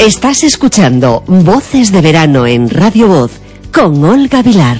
Estás escuchando Voces de Verano en Radio Voz con Olga Vilar.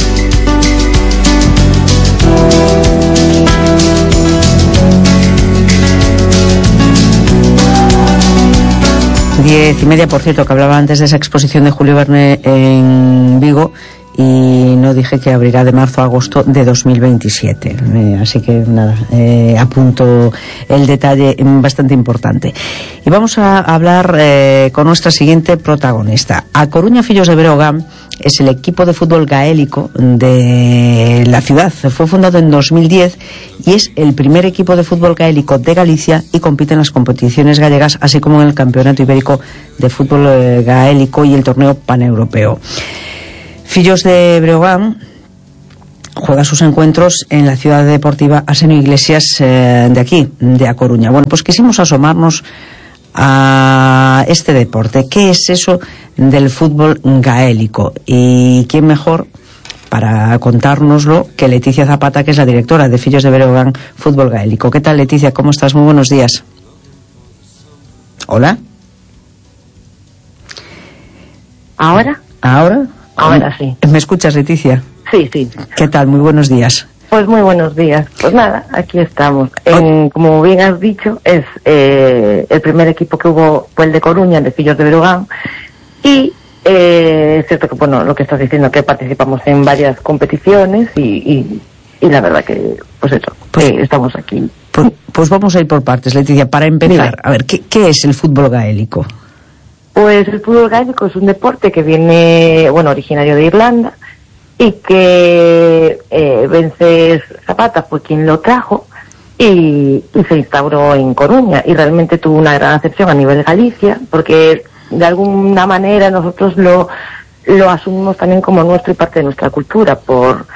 Diez y media, por cierto, que hablaba antes de esa exposición de Julio Verne en Vigo, y no dije que abrirá de marzo a agosto de 2027, así que nada, apunto el detalle bastante importante. Y vamos a hablar con nuestra siguiente protagonista. A Coruña Fillos de Breogán es el equipo de fútbol gaélico de la ciudad. Fue fundado en 2010 y es el primer equipo de fútbol gaélico de Galicia y compite en las competiciones gallegas, así como en el Campeonato Ibérico de Fútbol Gaélico y el Torneo Paneuropeo. Fillos de Breogán juega sus encuentros en la ciudad deportiva Asenio Iglesias de aquí, de A Coruña. Bueno, pues quisimos asomarnos a este deporte. ¿Qué es eso del fútbol gaélico? Y quién mejor para contárnoslo que Leticia Zapata, que es la directora de Fillos de Breogán Fútbol Gaélico. ¿Qué tal, Leticia? ¿Cómo estás? Muy buenos días. ¿Hola? ¿Ahora? Ahora sí. ¿Me escuchas, Leticia? Sí, sí. ¿Qué tal? Muy buenos días. Pues muy buenos días. Pues nada, aquí estamos. Como bien has dicho, es el primer equipo que hubo fue el de Coruña, el de Fillos de Breogán. Y es cierto que, bueno, lo que estás diciendo, que participamos en varias competiciones y la verdad que, pues eso, estamos aquí. Pues vamos a ir por partes, Leticia. Para empezar, a ver, ¿qué es el fútbol gaélico? Pues el fútbol gaélico es un deporte que viene, bueno, originario de Irlanda y que Vences Zapata fue quien lo trajo y se instauró en Coruña y realmente tuvo una gran acepción a nivel de Galicia porque de alguna manera nosotros lo asumimos también como nuestro y parte de nuestra cultura por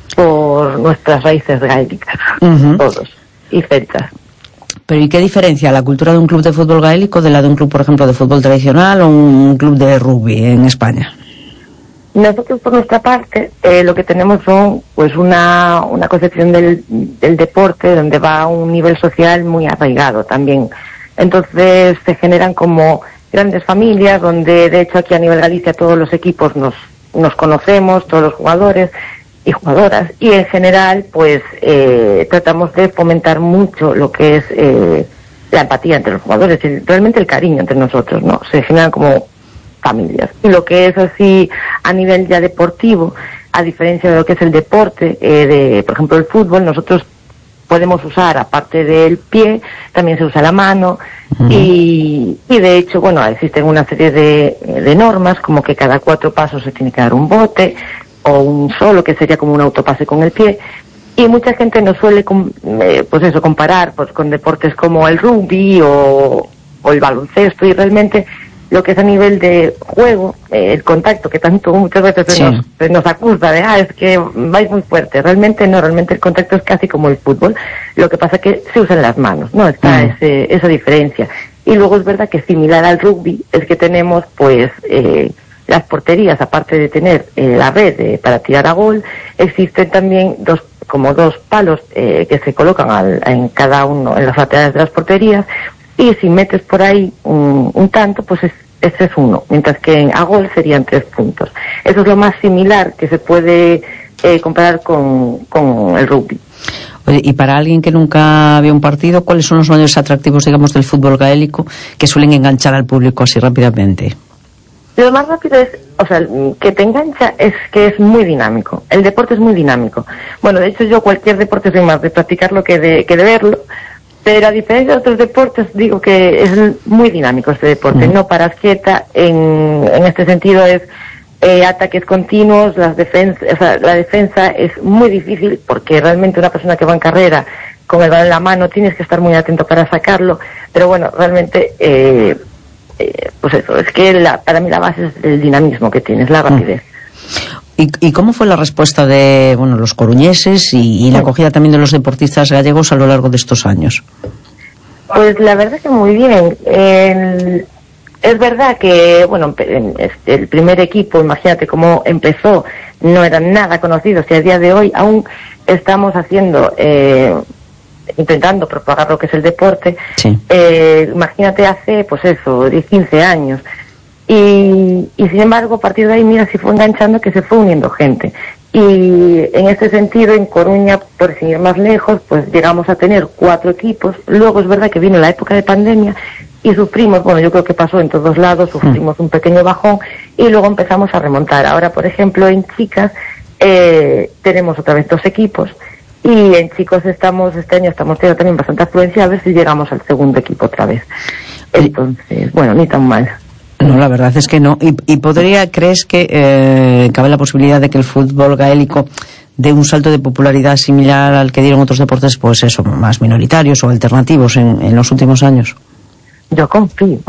nuestras raíces gaélicas, todos, y celtas. Pero ¿y qué diferencia la cultura de un club de fútbol gaélico de la de un club, por ejemplo, de fútbol tradicional o un club de rugby en España? Nosotros, por nuestra parte, lo que tenemos son pues una concepción del deporte donde va a un nivel social muy arraigado también. Entonces se generan como grandes familias donde, de hecho, aquí a nivel Galicia todos los equipos nos conocemos, todos los jugadores y jugadoras, y en general pues tratamos de fomentar mucho lo que es la empatía entre los jugadores y realmente el cariño entre nosotros, ¿no? Se generan como familias. Y lo que es así a nivel ya deportivo, a diferencia de lo que es el deporte por ejemplo el fútbol, nosotros podemos usar, aparte del pie, también se usa la mano. Y de hecho, bueno, existen una serie de normas, como que cada 4 pasos se tiene que dar un bote o un solo, que sería como un autopase con el pie, y mucha gente nos suele comparar pues con deportes como el rugby o el baloncesto, y realmente lo que es a nivel de juego, el contacto, que tanto muchas veces se nos acusa de es que vais muy fuerte, realmente no, realmente el contacto es casi como el fútbol, lo que pasa es que se usan las manos, ¿no? Está esa diferencia. Y luego es verdad que similar al rugby es que tenemos pues las porterías, aparte de tener la red para tirar a gol, existen también dos palos que se colocan en cada uno, en las laterales de las porterías, y si metes por ahí un tanto, pues ese es 1, mientras que a gol serían 3 puntos. Eso es lo más similar que se puede comparar con el rugby. Oye, y para alguien que nunca vio un partido, ¿cuáles son los mayores atractivos, digamos, del fútbol gaélico que suelen enganchar al público así rápidamente? Lo más rápido es, o sea, que te engancha es que es muy dinámico. El deporte es muy dinámico. Bueno, de hecho yo cualquier deporte soy más de practicarlo que de verlo, pero a diferencia de otros deportes digo que es muy dinámico este deporte. No paras quieta, en este sentido es ataques continuos, la defensa es muy difícil porque realmente una persona que va en carrera con el balón en la mano tienes que estar muy atento para sacarlo, pero bueno, realmente pues eso, es que para mí la base es el dinamismo que tienes, la rapidez. ¿Y cómo fue la respuesta de los coruñeses y la acogida también de los deportistas gallegos a lo largo de estos años? Pues la verdad que muy bien. Es verdad que, el primer equipo, imagínate cómo empezó, no eran nada conocidos y a día de hoy aún estamos intentando propagar lo que es el deporte. Sí. Imagínate hace, 10, 15 años. y sin embargo a partir de ahí mira, se fue enganchando, que se fue uniendo gente. Y en este sentido, en Coruña, por sin ir más lejos, pues llegamos a tener 4 equipos. Luego es verdad que vino la época de pandemia y sufrimos, bueno, yo creo que pasó en todos lados, sufrimos un pequeño bajón y luego empezamos a remontar. Ahora, por ejemplo, en chicas tenemos otra vez 2 equipos y en chicos este año estamos teniendo también bastante afluencia, a ver si llegamos al segundo equipo otra vez. Entonces, bueno, ni tan mal. No, la verdad es que no. ¿Y crees que cabe la posibilidad de que el fútbol gaélico dé un salto de popularidad similar al que dieron otros deportes, pues eso, más minoritarios o alternativos en los últimos años? Yo confío.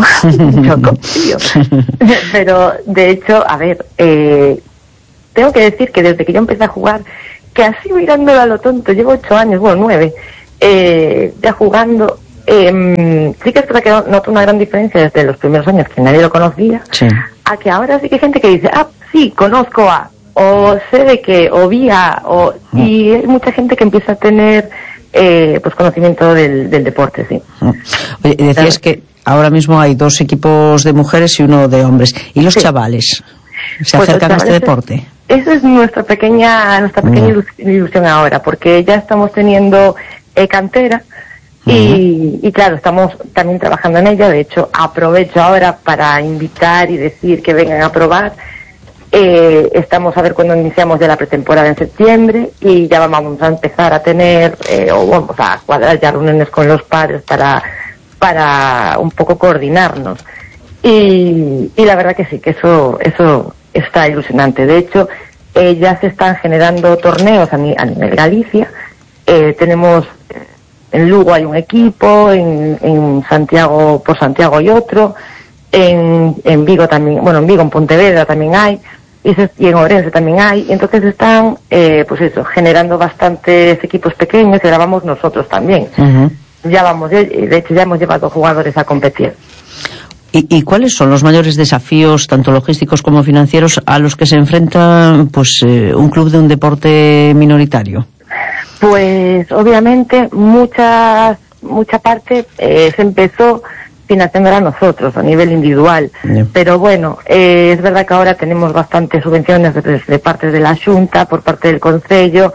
Pero, de hecho, a ver, tengo que decir que desde que yo empecé a jugar, que así mirándolo a lo tonto, llevo 8 años, bueno, 9, ya jugando. Sí que es verdad que noto una gran diferencia desde los primeros años, que nadie lo conocía, sí, a que ahora sí que hay gente que dice, sí, conozco a, o sé de qué, o vi a, y hay mucha gente que empieza a tener pues conocimiento del deporte, sí. Oye, decías que ahora mismo hay 2 equipos de mujeres y 1 de hombres. ¿Y los chavales? ¿Se acercan a este deporte? Eso es nuestra pequeña ilusión ahora, porque ya estamos teniendo cantera. Y claro, estamos también trabajando en ella. De hecho, aprovecho ahora para invitar y decir que vengan a probar. Estamos a ver cuándo iniciamos ya la pretemporada en septiembre y ya vamos a empezar a tener o vamos a cuadrar ya reuniones con los padres para un poco coordinarnos. Y la verdad que sí, que eso está ilusionante. De hecho, ya se están generando torneos a nivel Galicia. Tenemos en Lugo hay un equipo, en Santiago, por Santiago hay otro, en Vigo también, bueno, en Vigo, en Pontevedra también hay, y en Ourense también hay. Entonces están, pues eso, generando bastantes equipos pequeños y ahora vamos nosotros también. Ya vamos, de hecho ya hemos llevado jugadores a competir. ¿Y cuáles son los mayores desafíos, tanto logísticos como financieros, a los que se enfrenta pues un club de un deporte minoritario? Pues obviamente mucha parte se empezó financiándola a nosotros a nivel individual, pero bueno, es verdad que ahora tenemos bastantes subvenciones de parte de la Xunta, por parte del Concello,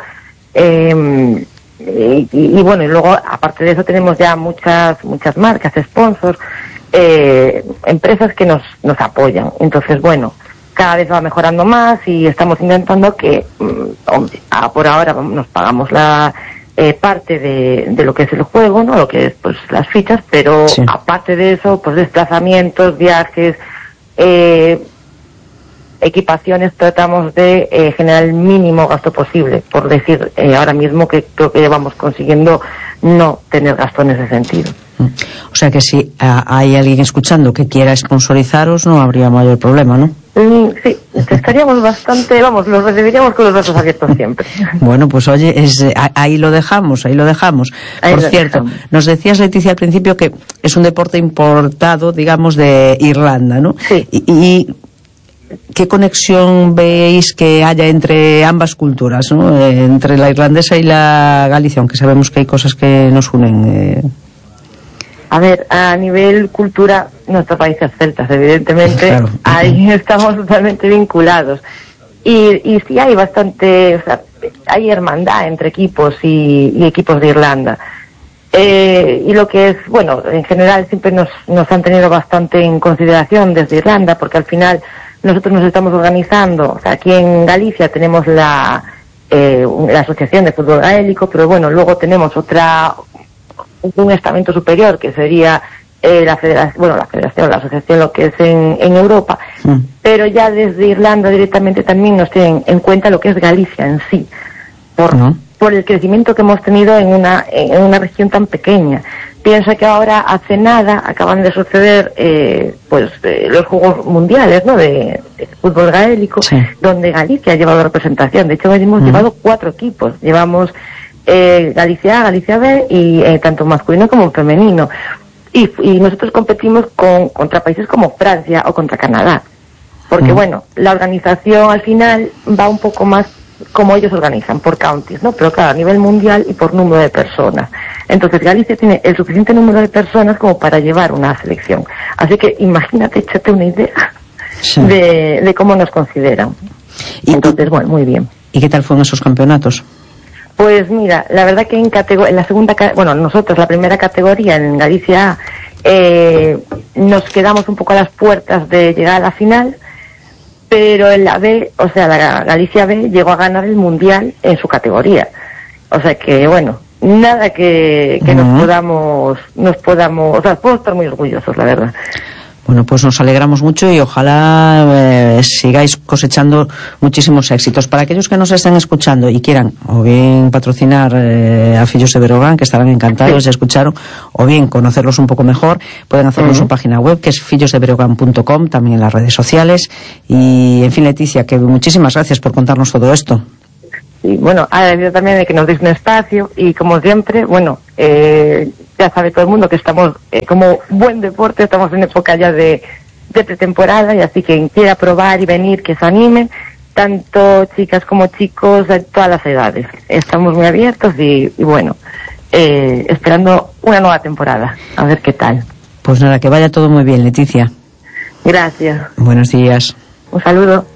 y bueno, y luego aparte de eso tenemos ya muchas marcas, sponsors, empresas que nos apoyan. Entonces bueno, cada vez va mejorando más y estamos intentando que por ahora nos pagamos la parte de lo que es el juego, ¿no? Lo que es pues las fichas, pero sí, aparte de eso, pues desplazamientos, viajes, equipaciones, tratamos de generar el mínimo gasto posible, por decir ahora mismo que creo que vamos consiguiendo no tener gasto en ese sentido. O sea que si hay alguien escuchando que quiera sponsorizaros, no habría mayor problema, ¿no? Sí, estaríamos bastante, vamos, los recibiríamos con los brazos abiertos siempre. Bueno, pues oye, ahí lo dejamos. Por cierto, nos decías, Leticia, al principio que es un deporte importado, digamos, de Irlanda, ¿no? Sí. ¿Y qué conexión veis que haya entre ambas culturas, ¿no? Entre la irlandesa y la Galicia, aunque sabemos que hay cosas que nos unen. A ver, a nivel cultura, nuestros países celtas, evidentemente, claro, ahí estamos totalmente vinculados. Y sí hay bastante, o sea, hay hermandad entre equipos y equipos de Irlanda. Y lo que es, bueno, en general siempre nos han tenido bastante en consideración desde Irlanda, porque al final nosotros nos estamos organizando, o sea, aquí en Galicia tenemos la Asociación de Fútbol Gaélico, pero bueno, luego tenemos un estamento superior que sería la asociación, lo que es en Europa, pero ya desde Irlanda directamente también nos tienen en cuenta lo que es Galicia en sí, por el crecimiento que hemos tenido en una región tan pequeña. Piensa que ahora hace nada acaban de suceder los Juegos Mundiales, ¿no?, de fútbol gaélico, sí, donde Galicia ha llevado representación. De hecho, hemos llevado 4 equipos, llevamos Galicia A, Galicia B y tanto masculino como femenino, y nosotros competimos contra países como Francia o contra Canadá, porque bueno, la organización al final va un poco más como ellos organizan, por counties, ¿no? Pero claro, a nivel mundial y por número de personas. Entonces Galicia tiene el suficiente número de personas como para llevar una selección, así que imagínate, échate una idea sí, de cómo nos consideran. Entonces, bueno, muy bien. ¿Y qué tal fueron esos campeonatos? Pues mira, la verdad que en la segunda, bueno, nosotros la primera categoría en Galicia nos quedamos un poco a las puertas de llegar a la final, pero en la B, o sea, la Galicia B llegó a ganar el mundial en su categoría. O sea que, bueno, nada que nos podamos, o sea, puedo estar muy orgullosos, la verdad. Bueno, pues nos alegramos mucho y ojalá sigáis cosechando muchísimos éxitos. Para aquellos que nos estén escuchando y quieran o bien patrocinar a Fillos de Breogán, que estarán encantados de escuchar, o bien conocerlos un poco mejor, pueden hacerlo en su página web, que es fillosdebreogán.com, también en las redes sociales. Y, en fin, Leticia, que muchísimas gracias por contarnos todo esto. Y bueno, agradecido también de que nos deis un espacio y, como siempre, bueno, ya sabe todo el mundo que estamos, como buen deporte, estamos en época ya de pretemporada, y así que quien quiera probar y venir, que se anime, tanto chicas como chicos de todas las edades. Estamos muy abiertos y bueno, esperando una nueva temporada, a ver qué tal. Pues nada, que vaya todo muy bien, Leticia. Gracias. Buenos días. Un saludo.